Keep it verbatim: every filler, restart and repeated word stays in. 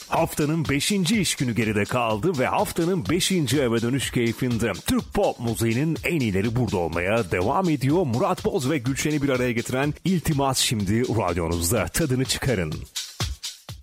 Haftanın beşinci iş günü geride kaldı ve haftanın beşinci eve dönüş keyfinde. Türk pop müziğinin en iyileri burada olmaya devam ediyor. Murat Boz ve Gülşen'i bir araya getiren İltimas şimdi radyonuzda. Tadını çıkarın.